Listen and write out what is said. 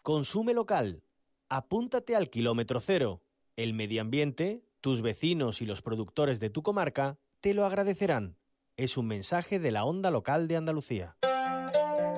Consume local. Apúntate al kilómetro cero. El medio ambiente, tus vecinos y los productores de tu comarca te lo agradecerán. Es un mensaje de la Onda Local de Andalucía.